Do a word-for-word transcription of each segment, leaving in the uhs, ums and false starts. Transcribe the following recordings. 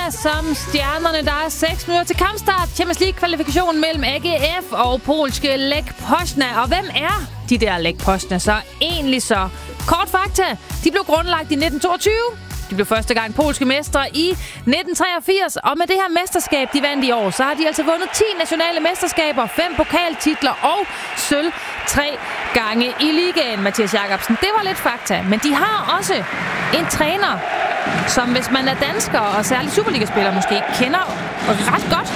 som stjernerne. Der er seks minutter til kampstart. Champions League-kvalifikationen mellem A G F og polske Lech Poznan. Og hvem er de der Lech Poznan så egentlig så? Kort fakta. De blev grundlagt i nitten toogtyve. De blev første gang polske mestre i nitten treogfirs, og med det her mesterskab, de vandt i år, så har de altså vundet ti nationale mesterskaber, fem pokaltitler og sølv tre gange i ligaen, Mathias Jacobsen. Det var lidt fakta, men de har også en træner, som hvis man er dansker og særligt Superliga-spiller måske kender ret godt.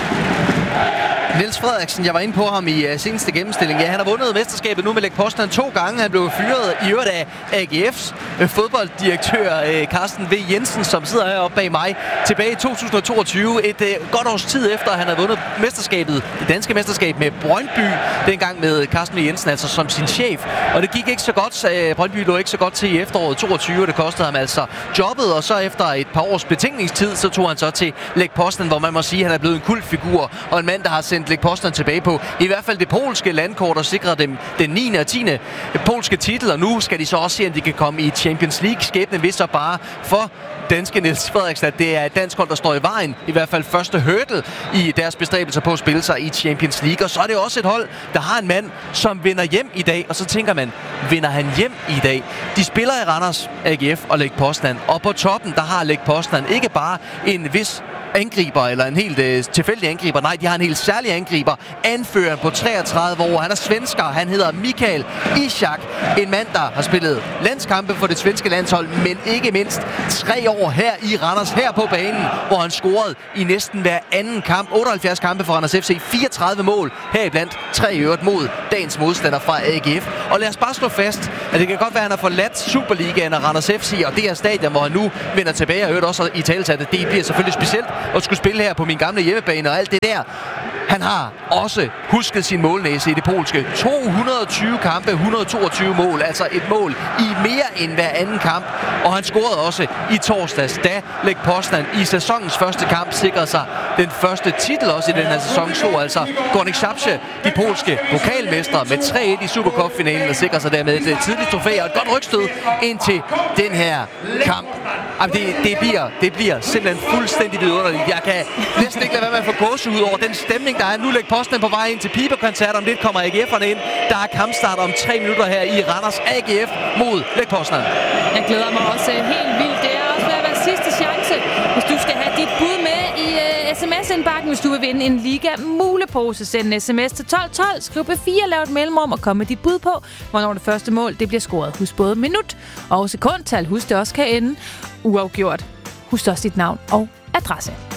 Niels Frederiksen, jeg var inde på ham i uh, seneste gennemstilling. Ja, han har vundet mesterskabet nu med Lech Poznan to gange. Han blev fyret i øvrigt af A G F's uh, fodbolddirektør uh, Carsten V. Jensen, som sidder heroppe bag mig, tilbage i to tusind og toogtyve. Et uh, godt års tid efter, at han havde vundet mesterskabet, det danske mesterskab med Brøndby, dengang med Carsten V. Jensen, altså som sin chef. Og det gik ikke så godt. Uh, Brøndby lå ikke så godt til i efteråret toogtyve, det kostede ham altså jobbet. Og så efter et par års betænkningstid, så tog han så til Lech Poznan, hvor man må sige, at han er blevet en kultfigur og en mand, der har sendt Lech Poznan tilbage på i hvert fald det polske landkort og sikre dem den niende og tiende polske titel, og nu skal de så også se, om de kan komme i Champions League. Skæbnen vil så bare for danske Niels Frederiksen, at det er et dansk hold, der står i vejen, i hvert fald første hurdle i deres bestræbelser på at spille sig i Champions League. Og så er det også et hold, der har en mand, som vinder hjem i dag, og så tænker man, vinder han hjem i dag? De spiller i Randers, A G F og Lech Poznan, og på toppen, der har Lech Poznan ikke bare en vis angriber, eller en helt øh, tilfældig angriber. Nej, de har en helt særlig angriber. Anføreren på treogtredive år. Han er svensker. Han hedder Mikael Ishak. En mand, der har spillet landskampe for det svenske landshold, men ikke mindst tre år her i Randers, her på banen, hvor han scorede i næsten hver anden kamp. otteoghalvfjerds kampe for Randers F C. fireogtredive mål, heriblandt tre øvrigt mod dagens modstander fra A G F. Og lad os bare slå fast, at det kan godt være, at han har forladt Superligaen og Randers F C, og det er stadion, hvor han nu vender tilbage. Og hørt også i talesættet. Det bliver selvfølgelig specielt at skulle spille her på min gamle hjemmebane og alt det der. Han har også husket sin målnæse i det polske. to hundrede og tyve kampe, et hundrede og toogtyve mål. Altså et mål i mere end hver anden kamp. Og han scorede også i torsdags, da Lech Poznan i sæsonens første kamp sikrede sig den første titel også i den her sæson. Slog altså Górnik Zabrze, de polske pokalmestre, med tre et i Supercup-finalen og sikrer sig dermed et tidligt trofæ og et godt rygstød ind til den her kamp. Jamen, det, det, bliver, det bliver simpelthen fuldstændig vidunderligt. Jeg kan næsten ikke lade være med at få gåsehud over den stemning, der er nu. Lech Poznan på vej ind til Piber-koncert. Om lidt kommer A G F'erne ind. Der er kampstart om tre minutter her i Randers. A G F mod Lech Poznan. Jeg glæder mig også helt vildt. Det er også ved at være sidste chance, hvis du skal have dit bud med i uh, sms-indbakken. Hvis du vil vinde en Liga-mulepose, send en sms til tolv tolv. Skriv P fire, lav et mellemrum og kom med dit bud på, hvornår det første mål det bliver scoret. Husk både minut og sekundtal. Husk det også kan ende uafgjort. Husk også dit navn og adresse.